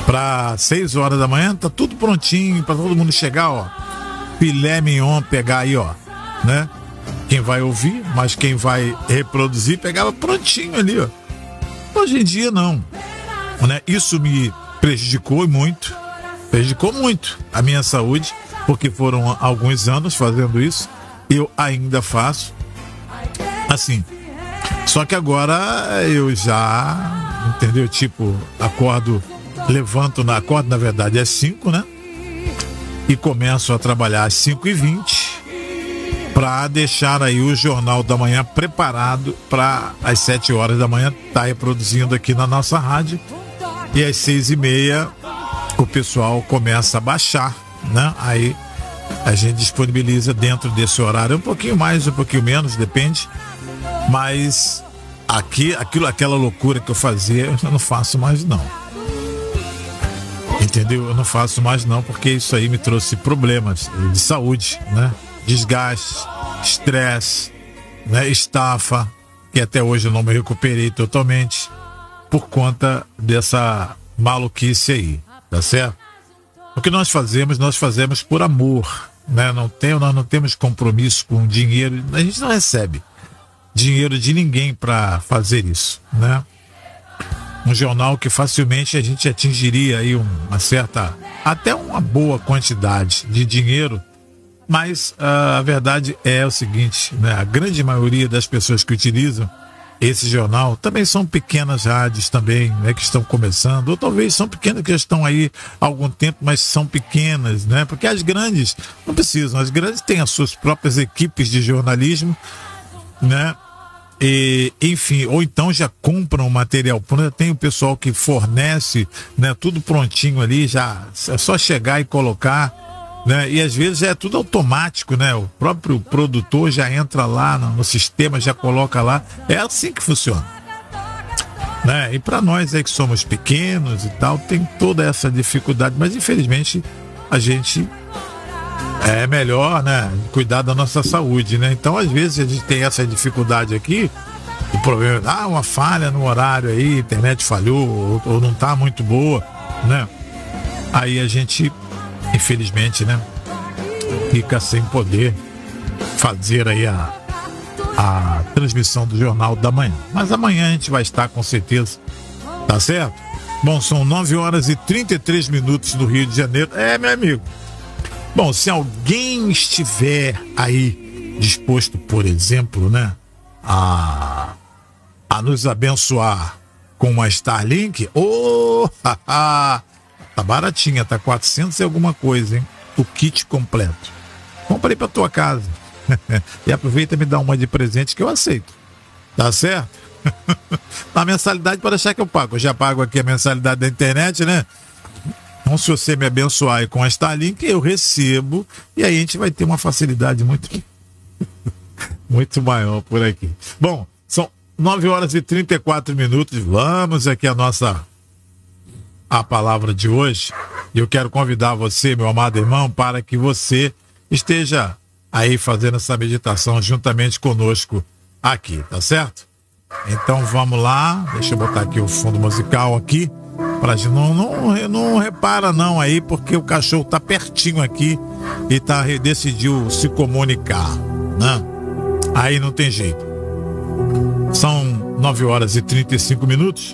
Para 6 horas da manhã, tá tudo prontinho para todo mundo chegar, ó. Filé mignon, pegar aí, ó, né? Quem vai ouvir, mas quem vai reproduzir, pegava prontinho ali, ó. Hoje em dia, não. Né? Isso me prejudicou muito a minha saúde, porque foram alguns anos fazendo isso. Eu ainda faço assim. Só que agora eu já, entendeu? Tipo, acordo na verdade às 5, né? E começo a trabalhar às 5h20 para deixar aí o Jornal da Manhã preparado para às 7 horas da manhã estar reproduzindo aqui na nossa rádio. E às 6h30 o pessoal começa a baixar, né? Aí a gente disponibiliza dentro desse horário, um pouquinho mais, um pouquinho menos, depende. Mas aquela loucura que eu fazia, eu não faço mais não. Entendeu? Eu não faço mais não, porque isso aí me trouxe problemas de saúde, né? Desgaste, estresse, né? Estafa, que até hoje eu não me recuperei totalmente por conta dessa maluquice aí, tá certo? O que nós fazemos por amor, né? Nós não temos compromisso com dinheiro, a gente não recebe dinheiro de ninguém para fazer isso, né? Um jornal que facilmente a gente atingiria aí até uma boa quantidade de dinheiro, mas a verdade é o seguinte, né? A grande maioria das pessoas que utilizam esse jornal também são pequenas rádios também, né, que estão começando, ou talvez são pequenas que já estão aí há algum tempo, mas são pequenas, né? Porque as grandes não precisam, as grandes têm as suas próprias equipes de jornalismo, né? E, enfim, ou então já compram o material pronto, tem o pessoal que fornece, né, tudo prontinho ali, já é só chegar e colocar, né? E às vezes é tudo automático, né? O próprio produtor já entra lá no sistema, já coloca lá. É assim que funciona, né? E para nós aí que somos pequenos e tal, tem toda essa dificuldade, mas infelizmente a gente é melhor, né, cuidar da nossa saúde, né? Então às vezes a gente tem essa dificuldade aqui, o problema, uma falha no horário aí, a internet falhou ou não tá muito boa, né? Aí a gente, infelizmente, né, fica sem poder fazer aí a transmissão do Jornal da Manhã. Mas amanhã a gente vai estar com certeza, tá certo? Bom, são 9h33 no Rio de Janeiro. Meu amigo. Bom, se alguém estiver aí disposto, por exemplo, né, a nos abençoar com uma Starlink, tá baratinha, tá 400 e alguma coisa, hein? O kit completo. Compra aí pra tua casa. E aproveita e me dá uma de presente que eu aceito. Tá certo? A mensalidade pode achar que eu pago. Eu já pago aqui a mensalidade da internet, né? Então, se você me abençoar aí com a Starlink, eu recebo. E aí a gente vai ter uma facilidade muito muito maior por aqui. Bom, são 9h34. Vamos aqui a palavra de hoje. E eu quero convidar você, meu amado irmão, para que você esteja aí fazendo essa meditação juntamente conosco aqui, tá certo? Então vamos lá, deixa eu botar aqui o fundo musical aqui, pra gente não repara não aí, porque o cachorro tá pertinho aqui e decidiu se comunicar, né? Aí não tem jeito. São 9h35.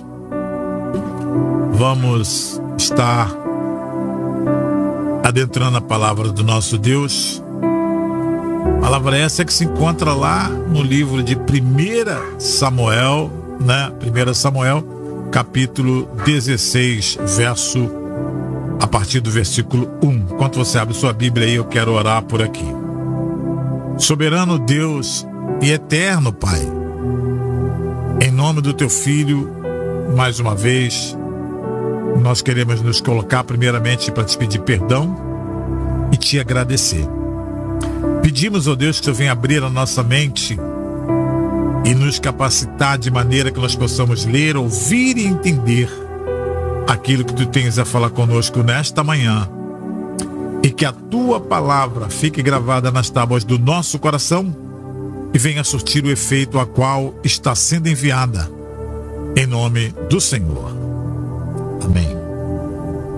Vamos estar adentrando a palavra do nosso Deus. Palavra essa que se encontra lá no livro de 1 Samuel, né? 1 Samuel, capítulo 16, a partir do versículo 1. Enquanto você abre sua Bíblia aí, eu quero orar por aqui. Soberano Deus e eterno Pai, em nome do teu Filho, mais uma vez, nós queremos nos colocar primeiramente para te pedir perdão e te agradecer. Pedimos, ó Deus, que tu venha abrir a nossa mente e nos capacitar de maneira que nós possamos ler, ouvir e entender aquilo que tu tens a falar conosco nesta manhã, e que a tua palavra fique gravada nas tábuas do nosso coração e venha surtir o efeito a qual está sendo enviada, em nome do Senhor. Amém.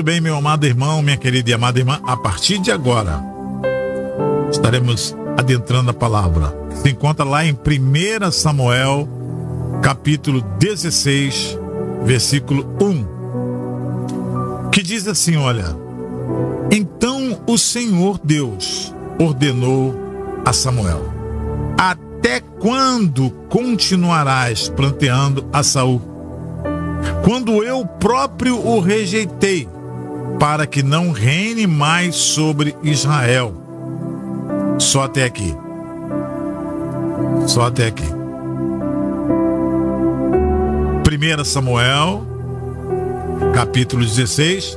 bem, meu amado irmão, minha querida e amada irmã, a partir de agora estaremos adentrando a palavra. Se encontra lá em 1 Samuel, capítulo 16, versículo 1, que diz assim, olha: então o Senhor Deus ordenou a Samuel: até quando continuarás pranteando a Saul, quando eu próprio o rejeitei, para que não reine mais sobre Israel? Só até aqui. Só até aqui. 1 Samuel, capítulo 16,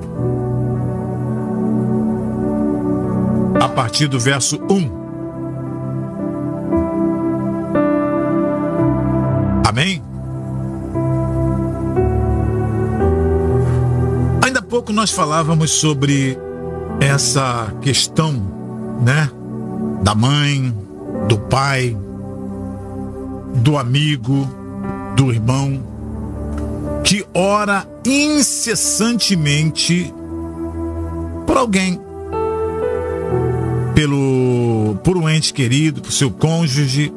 a partir do verso 1. Amém? Ainda há pouco nós falávamos sobre essa questão, né? Da mãe, do pai, do amigo, do irmão, que ora incessantemente por alguém, por um ente querido, por seu cônjuge,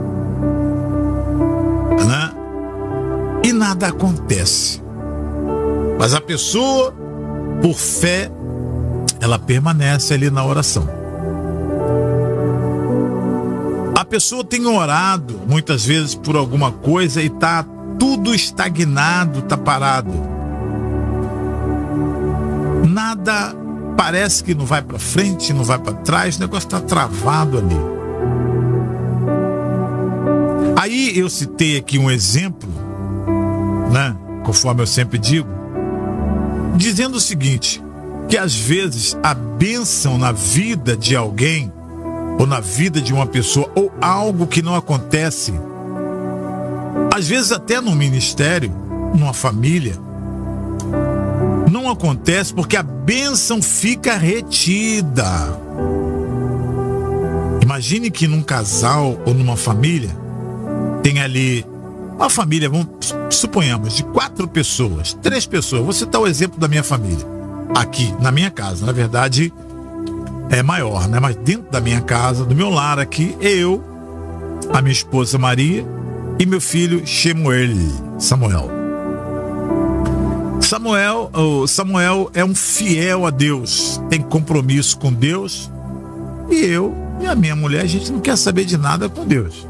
né? E nada acontece. Mas a pessoa, por fé, ela permanece ali na oração. A pessoa tem orado muitas vezes por alguma coisa e está tudo estagnado, está parado. Nada, parece que não vai para frente, não vai para trás, o negócio está travado ali. Aí eu citei aqui um exemplo, né, conforme eu sempre digo, dizendo o seguinte, que às vezes a bênção na vida de alguém, ou na vida de uma pessoa, ou algo que não acontece, às vezes até no ministério, numa família, não acontece porque a bênção fica retida. Imagine que num casal ou numa família, tem ali uma família, suponhamos, de 4 pessoas, 3 pessoas. Vou citar o exemplo da minha família, aqui na minha casa. Na verdade, é maior, né? Mas dentro da minha casa, do meu lar aqui, eu, a minha esposa Maria e meu filho Samuel. Samuel é um fiel a Deus, tem compromisso com Deus, e eu e a minha mulher, a gente não quer saber de nada com Deus.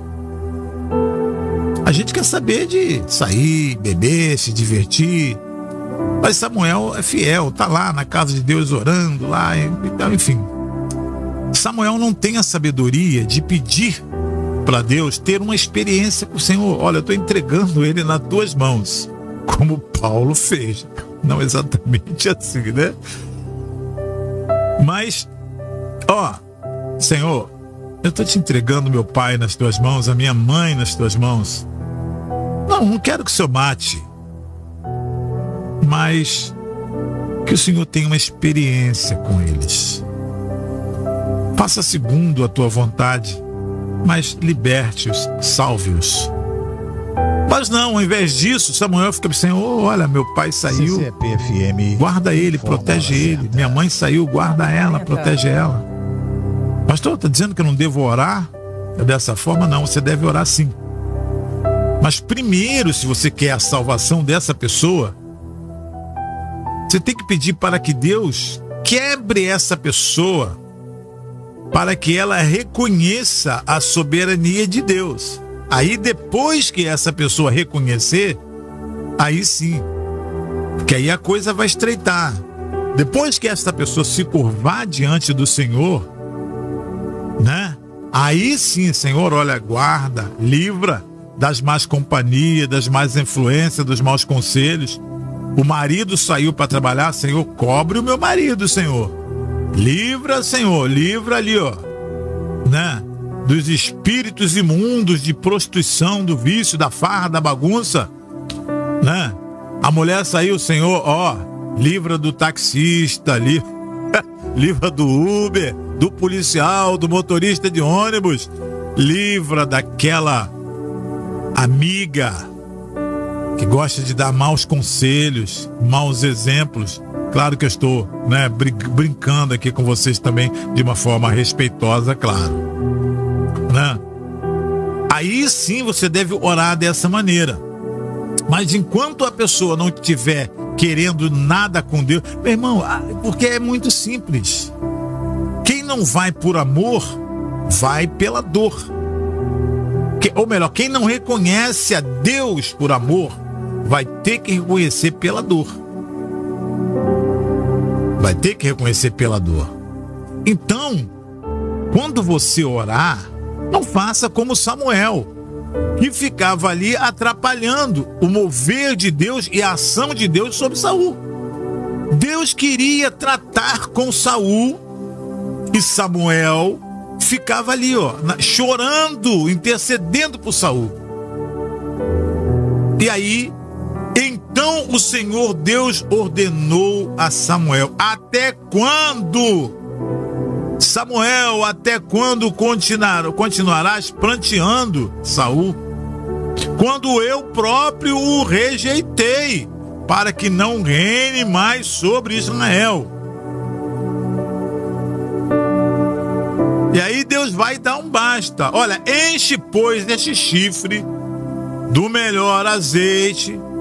A gente quer saber de sair, beber, se divertir. Mas Samuel é fiel, tá lá na casa de Deus orando lá, então, enfim. Samuel não tem a sabedoria de pedir para Deus ter uma experiência com o Senhor. Olha, eu estou entregando ele nas tuas mãos, como Paulo fez. Não exatamente assim, né? Mas, Senhor, eu estou te entregando meu pai nas tuas mãos, a minha mãe nas tuas mãos. Não quero que o Senhor mate, mas que o Senhor tenha uma experiência com eles. Faça segundo a tua vontade, mas liberte-os, salve-os. Mas não, ao invés disso, Samuel fica pensando: olha, meu pai saiu, guarda ele, protege ele. Minha mãe saiu, guarda ela, protege ela. Pastor, está dizendo que eu não devo orar dessa forma? Não, você deve orar sim. Mas primeiro, se você quer a salvação dessa pessoa, você tem que pedir para que Deus quebre essa pessoa, para que ela reconheça a soberania de Deus. Aí depois que essa pessoa reconhecer, aí sim, que aí a coisa vai estreitar. Depois que essa pessoa se curvar diante do Senhor, né? Aí sim, Senhor, olha, guarda, livra das más companhias, das más influências, dos maus conselhos. O marido saiu para trabalhar, Senhor, cobre o meu marido, Senhor. Livra, Senhor, livra ali, né? Dos espíritos imundos de prostituição, do vício, da farra, da bagunça, né? A mulher saiu, Senhor, livra do taxista, livra do Uber, do policial, do motorista de ônibus, livra daquela amiga que gosta de dar maus conselhos, maus exemplos. Claro que eu estou, né, brincando aqui com vocês também de uma forma respeitosa, claro, né? Aí sim você deve orar dessa maneira. Mas enquanto a pessoa não estiver querendo nada com Deus, meu irmão, porque é muito simples. Quem não vai por amor, vai pela dor. Ou melhor, quem não reconhece a Deus por amor, vai ter que reconhecer pela dor. Vai ter que reconhecer pela dor. Então, quando você orar, não faça como Samuel, que ficava ali atrapalhando o mover de Deus e a ação de Deus sobre Saul. Deus queria tratar com Saul e Samuel ficava ali, chorando, intercedendo por Saul. E aí, então o Senhor Deus ordenou a Samuel: até quando, Samuel, até quando continuarás pranteando Saul, quando eu próprio o rejeitei, para que não reine mais sobre Israel? E aí Deus vai dar um basta. Olha, enche, pois, este chifre do melhor azeite